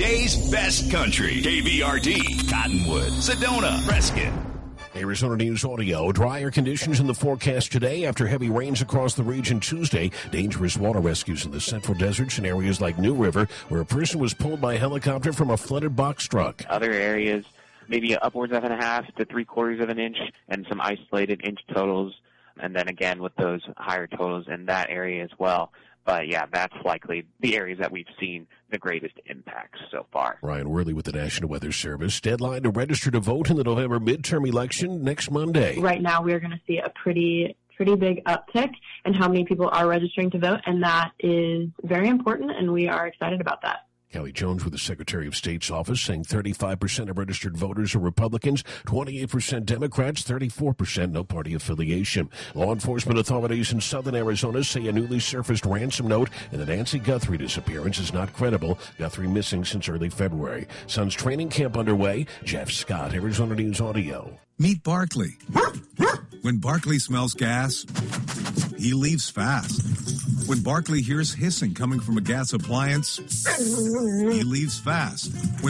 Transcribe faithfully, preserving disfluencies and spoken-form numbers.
Today's best country. K V R D, Cottonwood, Sedona, Prescott. Arizona News Audio. Drier conditions in the forecast today after heavy rains across the region Tuesday. Dangerous water rescues in the central deserts in areas like New River, where a person was pulled by a helicopter from a flooded box truck. Other areas, maybe upwards of a half to three quarters of an inch, and some isolated inch totals. And then again with those higher totals in that area as well. But, yeah, that's likely the areas that we've seen the greatest impacts so far. Ryan Worley with the National Weather Service. Deadline to register to vote in the November midterm election next Monday. Right now we're going to see a pretty pretty big uptick in how many people are registering to vote, and that is very important, and we are excited about that. Kelly Jones with the Secretary of State's office saying thirty-five percent of registered voters are Republicans, twenty-eight percent Democrats, thirty-four percent no party affiliation. Law enforcement authorities in southern Arizona say a newly surfaced ransom note in the Nancy Guthrie disappearance is not credible. Guthrie missing since early February. Son's training camp underway. Jeff Scott, Arizona News Audio. Meet Barkley. When Barkley smells gas, he leaves fast. When Barkley hears hissing coming from a gas appliance, he leaves fast. When